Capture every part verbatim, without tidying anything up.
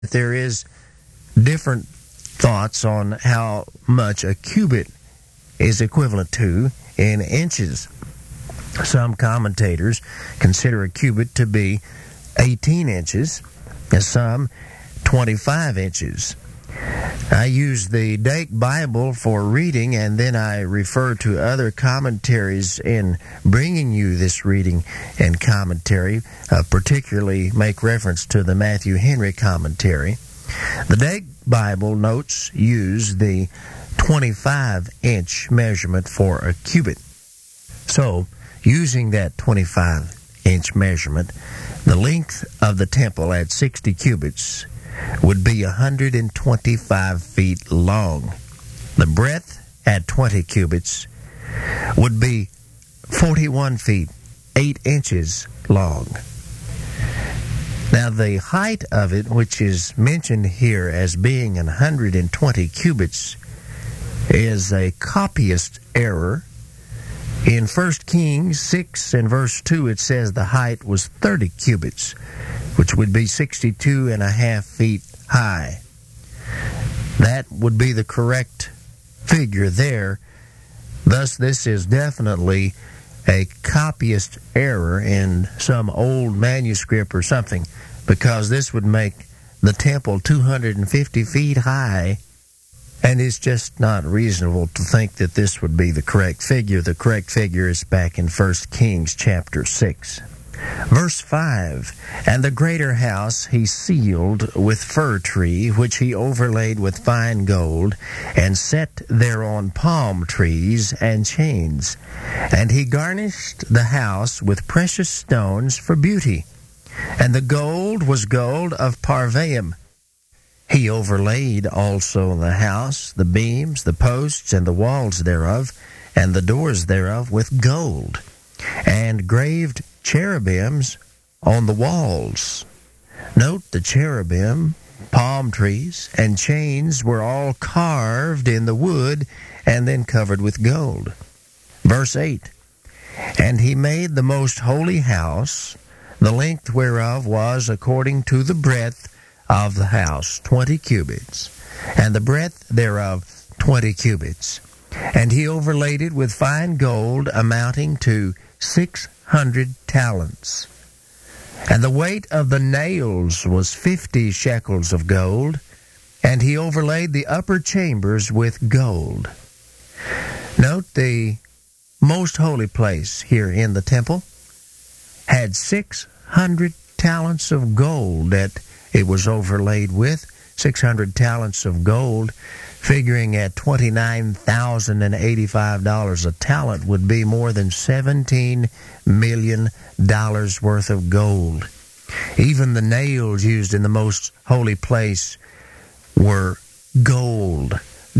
There is different thoughts on how much a cubit is equivalent to in inches. Some commentators consider a cubit to be eighteen inches, and some twenty-five inches. I use the Dake Bible for reading, and then I refer to other commentaries in bringing you this reading and commentary, uh, particularly make reference to the Matthew Henry commentary. The Dake Bible notes use the twenty-five inch measurement for a cubit. So, using that twenty-five inch measurement, the length of the temple at sixty cubits would be one hundred twenty-five feet long. The breadth at twenty cubits would be forty-one feet, eight inches long. Now, the height of it, which is mentioned here as being one hundred twenty cubits, is a copyist error. In First Kings six and verse two, it says the height was thirty cubits, which would be sixty-two and a half feet high. That would be the correct figure there. Thus, this is definitely a copyist error in some old manuscript or something, because this would make the temple two hundred fifty feet high, and it's just not reasonable to think that this would be the correct figure. The correct figure is back in First Kings chapter six. Verse five, "And the greater house he sealed with fir tree, which he overlaid with fine gold, and set thereon palm trees and chains. And he garnished the house with precious stones for beauty. And the gold was gold of Parvaim. He overlaid also the house, the beams, the posts, and the walls thereof, and the doors thereof with gold, and graved cherubims on the walls." Note the cherubim, palm trees, and chains were all carved in the wood and then covered with gold. Verse eight, "And he made the most holy house, the length whereof was according to the breadth of the house, twenty cubits, and the breadth thereof twenty cubits. And he overlaid it with fine gold, amounting to six hundred talents. And the weight of the nails was fifty shekels of gold, and he overlaid the upper chambers with gold." Note the most holy place here in the temple had six hundred talents of gold that it was overlaid with. six hundred talents of gold, figuring at twenty-nine thousand eighty-five dollars a talent, would be more than seventeen million dollars worth of gold. Even the nails used in the most holy place were gold.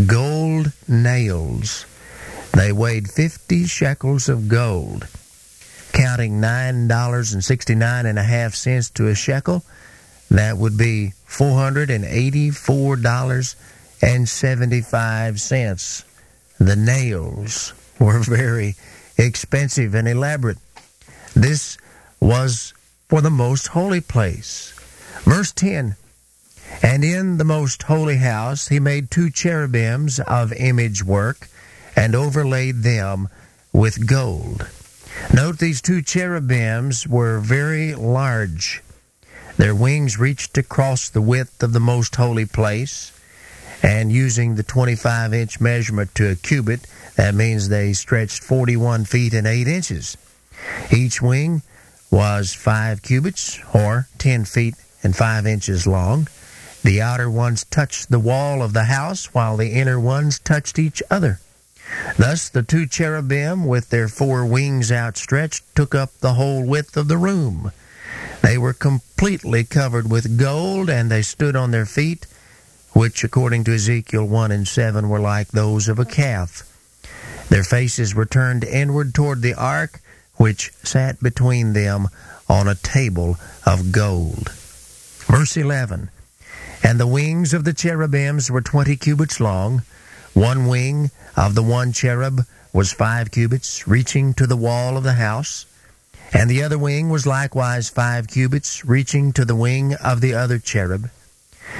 Gold nails. They weighed fifty shekels of gold. Counting nine dollars and sixty-nine and a half cents to a shekel, that would be four hundred eighty-four dollars and seventy-five cents. The nails were very expensive and elaborate. This was for the most holy place. Verse ten, "And in the most holy house he made two cherubims of image work, and overlaid them with gold." Note these two cherubims were very large. Their wings reached across the width of the most holy place, and using the twenty-five inch measurement to a cubit, that means they stretched forty-one feet and eight inches. Each wing was five cubits, or ten feet and five inches long. The outer ones touched the wall of the house, while the inner ones touched each other. Thus the two cherubim, with their four wings outstretched, took up the whole width of the room. They were completely covered with gold, and they stood on their feet, which, according to Ezekiel one and seven, were like those of a calf. Their faces were turned inward toward the ark, which sat between them on a table of gold. Verse eleven, "And the wings of the cherubims were twenty cubits long. One wing of the one cherub was five cubits, reaching to the wall of the house. And the other wing was likewise five cubits, reaching to the wing of the other cherub.